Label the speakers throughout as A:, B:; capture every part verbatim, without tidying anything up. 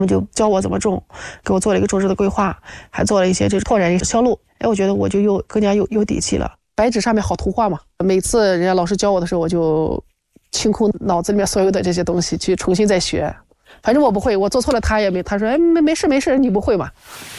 A: 们就教我怎么种，给我做了一个种植的规划，还做了一些这拓展销路。哎，我觉得我就又更加有有底气了。白纸上面好图画嘛，每次人家老师教我的时候，我就清空脑子里面所有的这些东西，去重新再学。反正我不会，我做错了他也没，他说哎没没事没事，你不会嘛。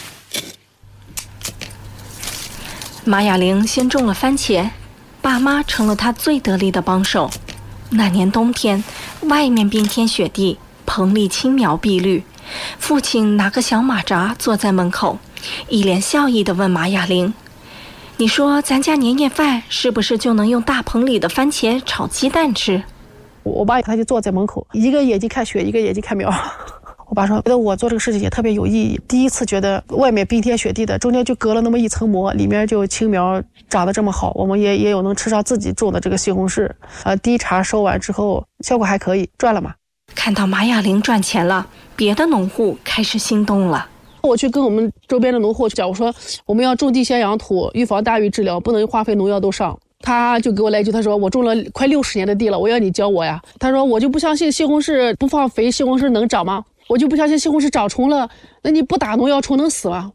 B: 马雅玲先种了番茄，爸妈成了她最得力的帮手。那年冬天，外面冰天雪地，棚里青苗碧绿，父亲拿个小马扎坐在门口，一脸笑意地问马雅玲：“你说咱家年夜饭是不是就能用大棚里的番茄炒鸡蛋吃？”
A: 我爸他就坐在门口，一个眼睛看雪，一个眼睛看苗。我爸说，觉得我做这个事情也特别有意义。第一次觉得外面冰天雪地的，中间就隔了那么一层膜，里面就青苗长得这么好，我们也也有能吃上自己种的这个西红柿。呃，第一茬收完之后，效果还可以，赚了嘛。
B: 看到马雅玲赚钱了，别的农户开始心动了。
A: 我去跟我们周边的农户讲，我说我们要种地先养土，预防大于治疗，不能化肥农药都上。他就给我来一句，他说我种了快六十年的地了，我要你教我呀。他说我就不相信西红柿不放肥，西红柿能长吗？我就不相信西红柿长虫了，那你不打农药虫能死吗？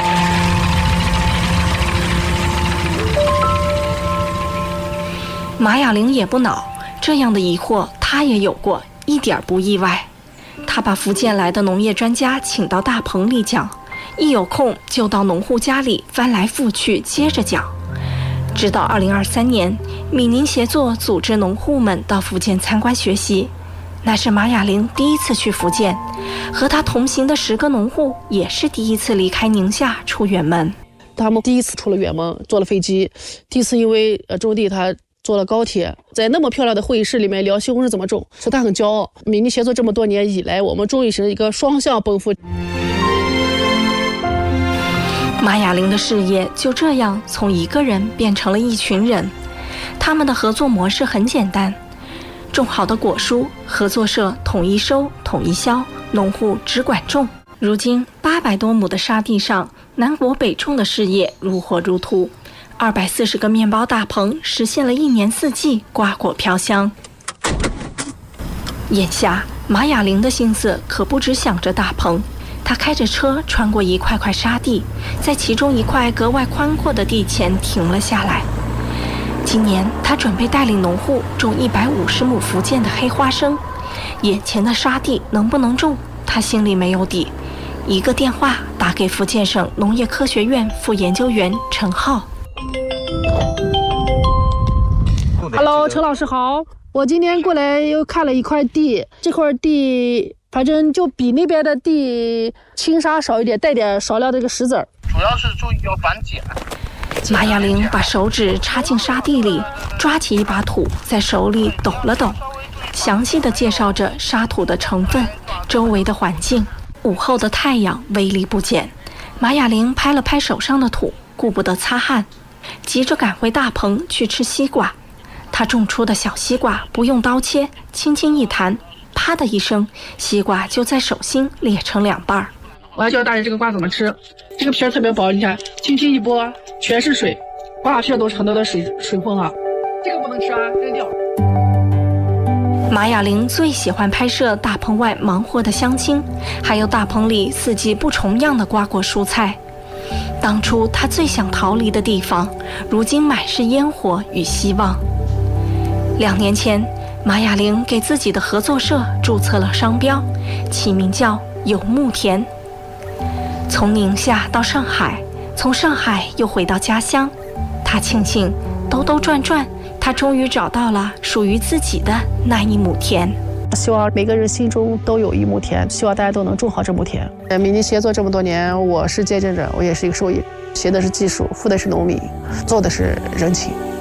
B: 马雅玲也不恼，这样的疑惑她也有过，一点不意外。她把福建来的农业专家请到大棚里讲，一有空就到农户家里翻来覆去接着讲。直到二零二三年，闽宁协作组织农户们到福建参观学习，那是马雅玲第一次去福建，和她同行的十个农户也是第一次离开宁夏出远门。
A: 他们第一次出了远门，坐了飞机，第一次因为呃种地他坐了高铁，在那么漂亮的会议室里面聊西红柿怎么种，所以他很骄傲。闽宁协作这么多年以来，我们终于是一个双向奔赴。
B: 马雅玲的事业就这样从一个人变成了一群人。他们的合作模式很简单，种好的果蔬，合作社统一收统一销，农户只管种。如今八百多亩的沙地上，南国北种的事业如火如荼，二百四十个面包大棚实现了一年四季瓜果飘香。眼下马雅玲的心思可不只想着大棚，他开着车穿过一块块沙地，在其中一块格外宽阔的地前停了下来。今年他准备带领农户种一百五十亩福建的黑花生，眼前的沙地能不能种，他心里没有底。一个电话打给福建省农业科学院副研究员陈浩。
A: Hello， 陈老师好，我今天过来又看了一块地，这块地反正就比那边的地轻沙少一点，带点少量的这个石子儿。
C: 主要是注意要反碱。
B: 马雅玲把手指插进沙地里，抓起一把土，在手里抖了抖，详细地介绍着沙土的成分、周围的环境。午后的太阳威力不减，马雅玲拍了拍手上的土，顾不得擦汗，急着赶回大棚去吃西瓜。她种出的小西瓜不用刀切，轻轻一弹，啪的一声，西瓜就在手心裂成两半。
A: 我要教大人这个瓜怎么吃，这个皮儿特别薄，你看，轻轻一拨，全是水，瓜皮都是很多的水水分啊。这个不能吃啊，扔掉。
B: 马雅玲最喜欢拍摄大棚外忙活的乡亲，还有大棚里四季不重样的瓜果蔬菜。当初她最想逃离的地方，如今满是烟火与希望。两年前，马雅玲给自己的合作社注册了商标，起名叫有木田。从宁夏到上海，从上海又回到家乡，她庆幸兜兜转转，她终于找到了属于自己的那一亩田。
A: 希望每个人心中都有一亩田，希望大家都能种好这亩田。闽宁协作这么多年，我是见证者，我也是一个受益。学的是技术，付的是农民，做的是人情。